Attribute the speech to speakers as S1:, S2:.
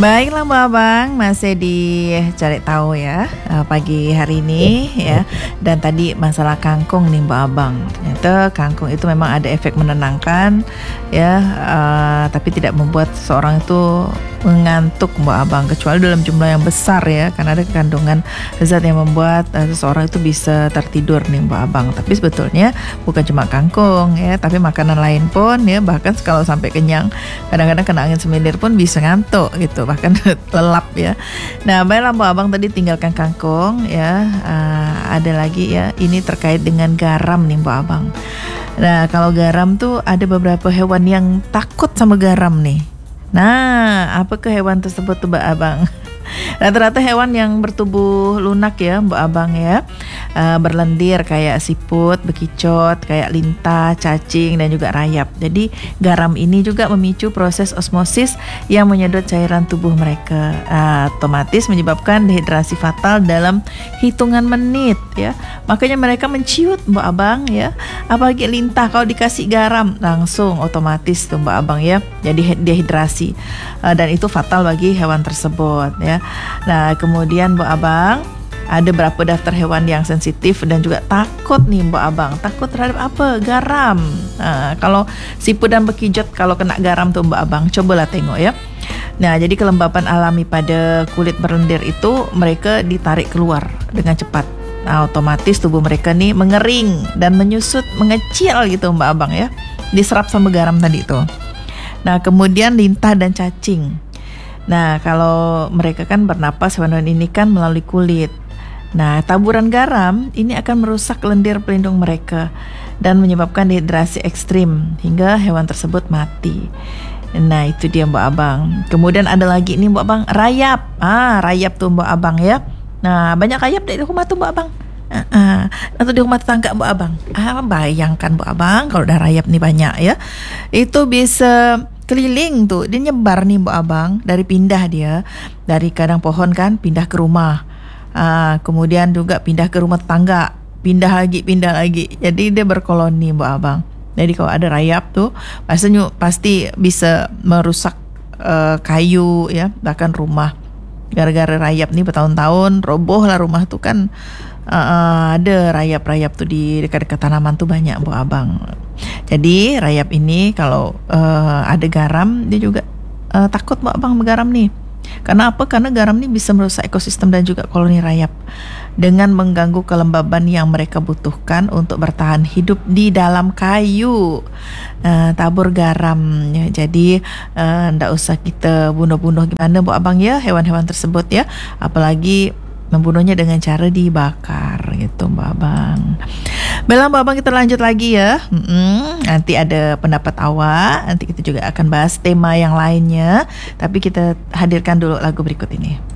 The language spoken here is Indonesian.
S1: Baiklah Mbak Abang, masih dicari tahu ya pagi hari ini ya. Dan tadi masalah kangkung nih Mbak Abang. Ternyata kangkung itu memang ada efek menenangkan ya, tapi tidak membuat seseorang itu mengantuk Mbak Abang, kecuali dalam jumlah yang besar ya, karena ada kandungan zat yang membuat seseorang itu bisa tertidur nih Mbak Abang. Tapi sebetulnya bukan cuma kangkung ya, tapi makanan lain pun ya, bahkan kalau sampai kenyang kadang-kadang kena angin semilir pun bisa ngantuk gitu, bahkan lelap ya. Nah, baiklah Mbak Abang, tadi tinggalkan kangkung ya. Ada lagi ya, ini terkait dengan garam nih Mbak Abang. Nah, kalau garam tuh ada beberapa hewan yang takut sama garam nih. Nah, apakah hewan tersebut tuh Mbak Abang? Rata-rata hewan yang bertubuh lunak ya Mbak Abang ya, berlendir kayak siput, bekicot, kayak lintah, cacing dan juga rayap. Jadi garam ini juga memicu proses osmosis yang menyedot cairan tubuh mereka, otomatis menyebabkan dehidrasi fatal dalam hitungan menit ya. Makanya mereka menciut Mbak Abang ya. Apalagi lintah kalau dikasih garam langsung otomatis tuh Mbak Abang ya, jadi dehidrasi, dan itu fatal bagi hewan tersebut ya. Nah, kemudian Mbak Abang, ada berapa daftar hewan yang sensitif dan juga takut nih Mbak Abang. Takut terhadap apa? Garam. Nah, kalau siput dan bekicot kalau kena garam tuh Mbak Abang, cobalah tengok ya. Nah, jadi kelembapan alami pada kulit berlendir itu mereka ditarik keluar dengan cepat. Nah, otomatis tubuh mereka nih mengering dan menyusut, mengecil gitu Mbak Abang ya, diserap sama garam tadi tuh. Nah, kemudian lintah dan cacing. Nah, kalau mereka kan bernapas, hewan-hewan ini kan melalui kulit. Nah, taburan garam ini akan merusak lendir pelindung mereka dan menyebabkan dehidrasi ekstrim hingga hewan tersebut mati. Nah, itu dia Mbak Abang. Kemudian ada lagi nih Mbak Abang, rayap. Rayap tuh Mbak Abang ya. Nah, banyak rayap di rumah tuh Mbak Abang. Atau di rumah tetangga Mbak Abang. Bayangkan Mbak Abang kalau udah rayap nih banyak ya. Itu bisa keliling tuh, dia nyebar nih Mbak Abang, dari pindah dia dari kadang pohon kan pindah ke rumah, kemudian juga pindah ke rumah tetangga, pindah lagi, jadi dia berkoloni Mbak Abang. Jadi kalau ada rayap tuh pasti bisa merusak kayu ya, bahkan rumah. Gara-gara rayap nih bertahun-tahun roboh lah rumah tuh kan. Ada rayap-rayap tuh di dekat-dekat tanaman tuh banyak Mbak Abang. Jadi rayap ini kalau ada garam, dia juga takut Mbak Abang garam nih. Karena apa? Karena garam ini bisa merusak ekosistem dan juga koloni rayap dengan mengganggu kelembaban yang mereka butuhkan untuk bertahan hidup di dalam kayu. Tabur garam ya. Jadi ndak usah kita bunuh-bunuh gimana Mbak Abang ya hewan-hewan tersebut ya. Apalagi membunuhnya dengan cara dibakar gitu Mbak Abang. Baiklah Mbak Abang, kita lanjut lagi ya. Nanti ada pendapat awak, nanti kita juga akan bahas tema yang lainnya. Tapi kita hadirkan dulu lagu berikut ini.